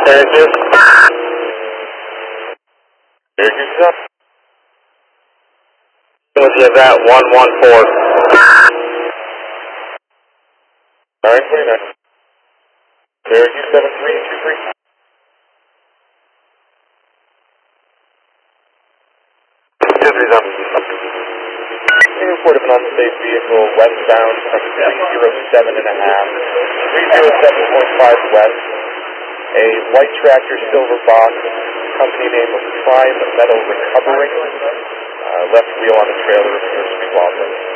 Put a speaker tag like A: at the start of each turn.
A: Syracuse. Syracuse is up. With you at 114. Alright, 29. Syracuse 7323. Syracuse up. You report of an unsafe vehicle westbound from 307.5, 307.5 west. A white tractor, silver box, company name of Prime Metal Recovery. Left wheel on the trailer appears to be wobbling.